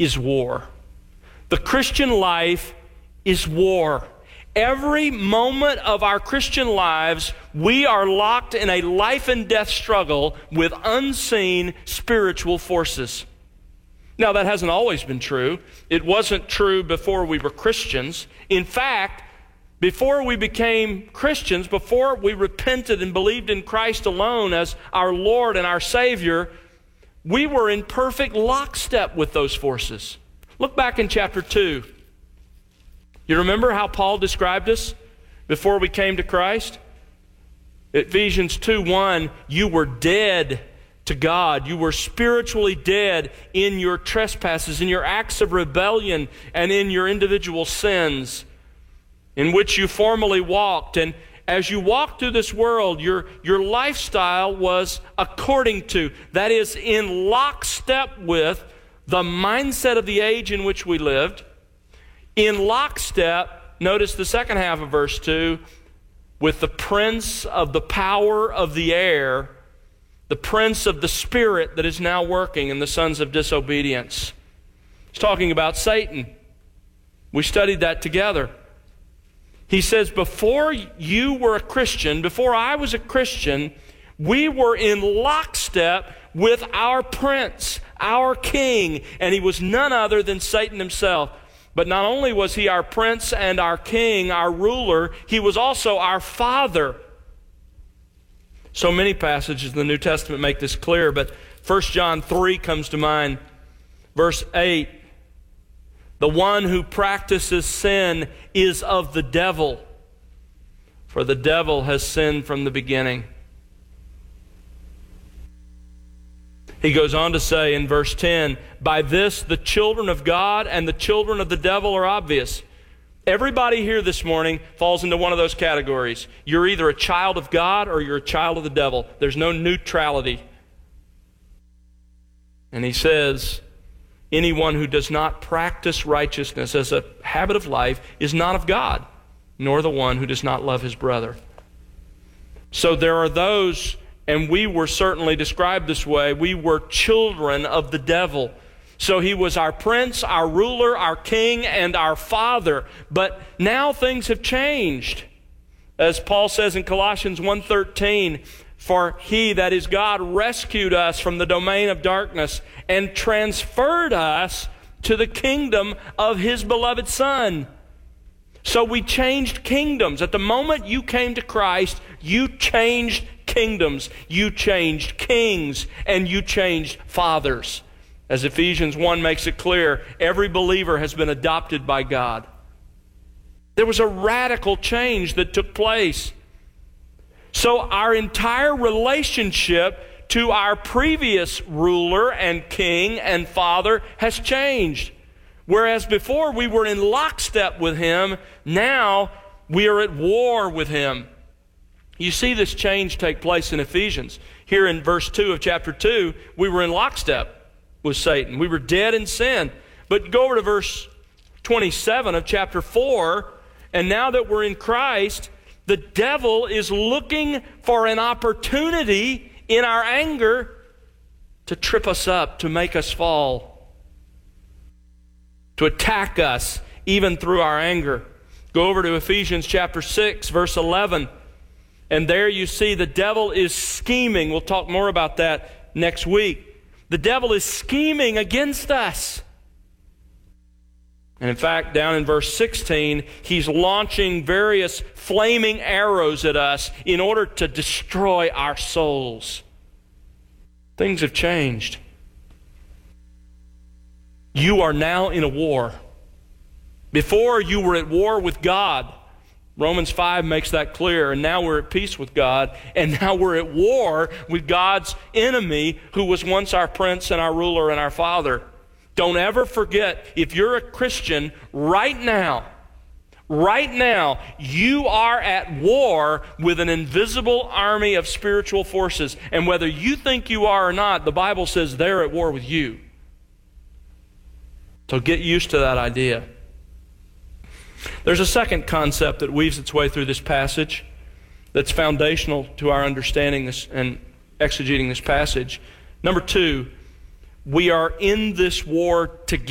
is war. The Christian life is war. Every moment of our Christian lives, we are locked in a life and death struggle with unseen spiritual forces. Now, that hasn't always been true. It wasn't true before we were Christians. In fact, before we became Christians, before we repented and believed in Christ alone as our Lord and our Savior, we were in perfect lockstep with those forces. Look back in chapter 2. You remember how Paul described us before we came to Christ? Ephesians 2:1, you were dead to God. You were spiritually dead in your trespasses, in your acts of rebellion, and in your individual sins, in which you formerly walked. And as you walked through this world, your lifestyle was according to, that is, in lockstep with the mindset of the age in which we lived. In lockstep, notice the second half of verse 2, with the prince of the power of the air, the prince of the spirit that is now working in the sons of disobedience. He's talking about Satan. We studied that together. He says, before you were a Christian, before I was a Christian, we were in lockstep with our prince, our king, and he was none other than Satan himself. But not only was he our prince and our king, our ruler, he was also our father. So many passages in the New Testament make this clear, but 1 John 3 comes to mind. Verse 8, the one who practices sin is of the devil, for the devil has sinned from the beginning. He goes on to say in verse 10, by this the children of God and the children of the devil are obvious. Everybody here this morning falls into one of those categories. You're either a child of God or you're a child of the devil. There's no neutrality. And he says, anyone who does not practice righteousness as a habit of life is not of God, nor the one who does not love his brother. So there are those, and we were certainly described this way, we were children of the devil. So he was our prince, our ruler, our king, and our father. But now things have changed. As Paul says in Colossians 1:13, for he, that is God, rescued us from the domain of darkness and transferred us to the kingdom of his beloved Son. So we changed kingdoms. At the moment you came to Christ, you changed kingdoms, you changed kings, and you changed fathers. As Ephesians 1 makes it clear, every believer has been adopted by God. There was a radical change that took place. So our entire relationship to our previous ruler and king and father has changed. Whereas before we were in lockstep with him, now we are at war with him. You see this change take place in Ephesians. Here in verse 2 of chapter 2, we were in lockstep with Satan. We were dead in sin. But go over to verse 27 of chapter 4, and now that we're in Christ, the devil is looking for an opportunity in our anger to trip us up, to make us fall, to attack us even through our anger. Go over to Ephesians chapter 6, verse 11. And there you see the devil is scheming. We'll talk more about that next week. The devil is scheming against us. And in fact, down in verse 16, he's launching various flaming arrows at us in order to destroy our souls. Things have changed. You are now in a war. Before, you were at war with God. Romans 5 makes that clear, and now we're at peace with God, and now we're at war with God's enemy, who was once our prince and our ruler and our father. Don't ever forget, if you're a Christian right now, you are at war with an invisible army of spiritual forces, and whether you think you are or not, the Bible says they're at war with you. So get used to that idea. There's a second concept that weaves its way through this passage that's foundational to our understanding this and exegeting this passage. Number 2, we are in this war together.